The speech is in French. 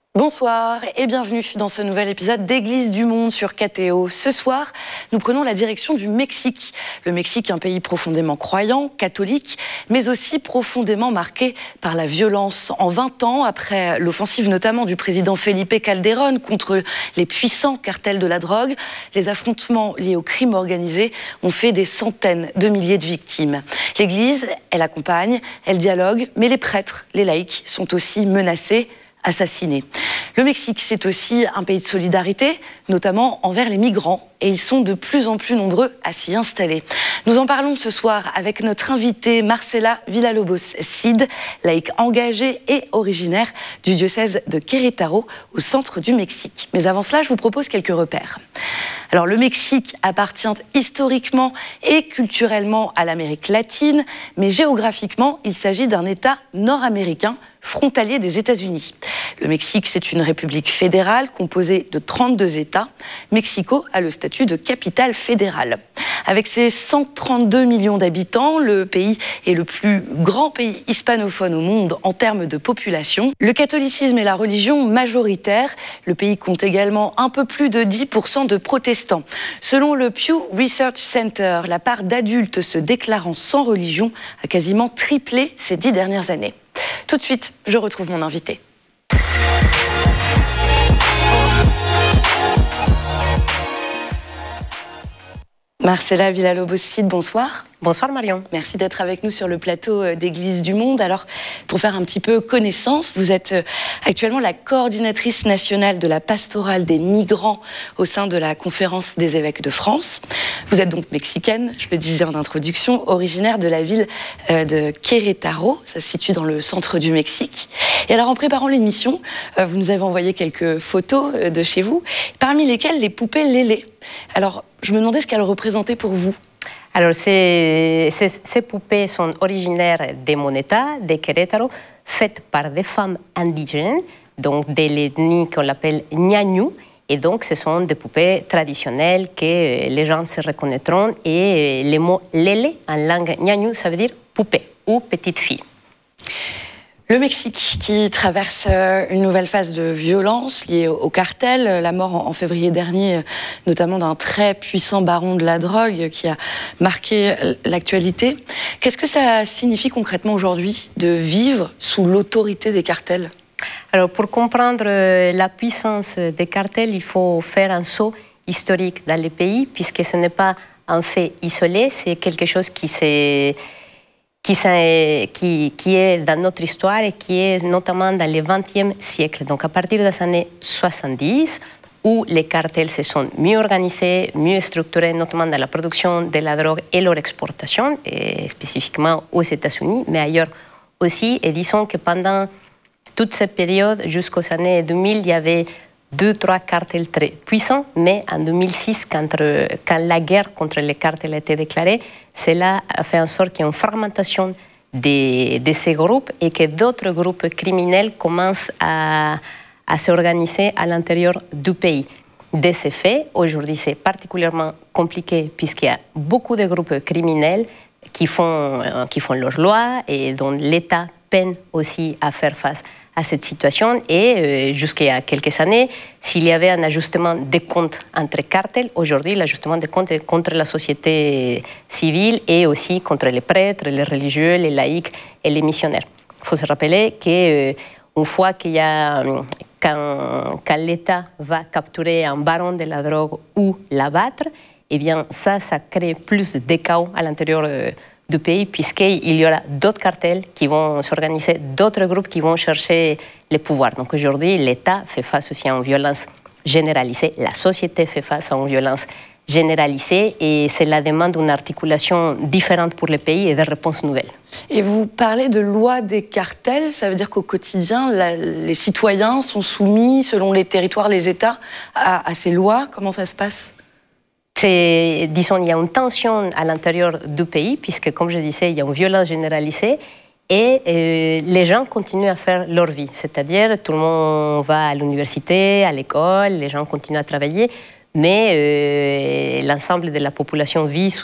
Bonsoir et bienvenue dans ce nouvel épisode d'Église du Monde sur KTO. Ce soir, nous prenons la direction du Mexique. Le Mexique, un pays profondément croyant, catholique, mais aussi profondément marqué par la violence. En 20 ans, après l'offensive notamment du président Felipe Calderón contre les puissants cartels de la drogue, les affrontements liés au crime organisé ont fait des centaines de milliers de victimes. L'Église, elle accompagne, elle dialogue, mais les prêtres, les laïcs sont aussi menacés, assassinés. Le Mexique, c'est aussi un pays de solidarité, notamment envers les migrants, et ils sont de plus en plus nombreux à s'y installer. Nous en parlons ce soir avec notre invitée Marcela Villalobos-Cid, laïque engagée et originaire du diocèse de Querétaro, au centre du Mexique. Mais avant cela, je vous propose quelques repères. Alors, le Mexique appartient historiquement et culturellement à l'Amérique latine, mais géographiquement, il s'agit d'un État nord-américain frontalier des États-Unis. Le Mexique, c'est une république fédérale composée de 32 États. Mexico a le statut de capitale fédérale. Avec ses 132 millions d'habitants, le pays est le plus grand pays hispanophone au monde en termes de population. Le catholicisme est la religion majoritaire. Le pays compte également un peu plus de 10% de protestants. Selon le Pew Research Center, la part d'adultes se déclarant sans religion a quasiment triplé ces 10 dernières années. Tout de suite, je retrouve mon invité. Marcela Villalobos-Cid, bonsoir. Bonsoir Marion. Merci d'être avec nous sur le plateau d'Église du Monde. Alors, pour faire un petit peu connaissance, vous êtes actuellement la coordinatrice nationale de la pastorale des migrants au sein de la Conférence des évêques de France. Vous êtes donc mexicaine, je le disais en introduction, originaire de la ville de Querétaro, ça se situe dans le centre du Mexique. Et alors, en préparant l'émission, vous nous avez envoyé quelques photos de chez vous, parmi lesquelles les poupées Lélé. Alors, je me demandais ce qu'elles représentaient pour vous. Alors, ces poupées sont originaires de mon état, de Querétaro, faites par des femmes indigènes, donc de l'ethnie qu'on appelle ñañú. Et donc, ce sont des poupées traditionnelles que les gens se reconnaîtront. Et le mot lélé, en langue ñañú, ça veut dire poupée ou petite fille. Le Mexique qui traverse une nouvelle phase de violence liée au cartel, la mort en février dernier notamment d'un très puissant baron de la drogue qui a marqué l'actualité. Qu'est-ce que ça signifie concrètement aujourd'hui de vivre sous l'autorité des cartels ? Alors pour comprendre la puissance des cartels, il faut faire un saut historique dans les pays puisque ce n'est pas un fait isolé, c'est quelque chose qui est dans notre histoire et qui est notamment dans le XXe siècle. Donc à partir des années 70, où les cartels se sont mieux organisés, mieux structurés, notamment dans la production de la drogue et leur exportation, et spécifiquement aux États-Unis, mais ailleurs aussi. Et disons que pendant toute cette période, jusqu'aux années 2000, il y avait 2-3 cartels très puissants, mais en 2006, quand la guerre contre les cartels a été déclarée, cela a fait en sorte qu'il y ait une fragmentation de ces groupes et que d'autres groupes criminels commencent à s'organiser à l'intérieur du pays. De ce fait, aujourd'hui, c'est particulièrement compliqué puisqu'il y a beaucoup de groupes criminels qui font leurs lois et dont l'État peine aussi à faire face à cette situation. Et jusqu'il y a quelques années, s'il y avait un ajustement des comptes entre cartels, aujourd'hui, l'ajustement des comptes est contre la société civile et aussi contre les prêtres, les religieux, les laïcs et les missionnaires. Il faut se rappeler qu'une fois qu'il y a... Quand l'État va capturer un baron de la drogue ou l'abattre, eh bien ça crée plus de chaos à l'intérieur du pays, puisqu'il y aura d'autres cartels qui vont s'organiser, d'autres groupes qui vont chercher le pouvoir. Donc aujourd'hui, l'État fait face aussi à une violence généralisée, la société fait face à une violence généralisée, et cela demande une articulation différente pour les pays et des réponses nouvelles. Et vous parlez de loi des cartels, ça veut dire qu'au quotidien, les citoyens sont soumis, selon les territoires, les États, à ces lois. Comment ça se passe ? Disons, il y a une tension à l'intérieur du pays, puisque, comme je disais, il y a une violence généralisée, et les gens continuent à faire leur vie. C'est-à-dire, tout le monde va à l'université, à l'école, les gens continuent à travailler, mais l'ensemble de la population vit sous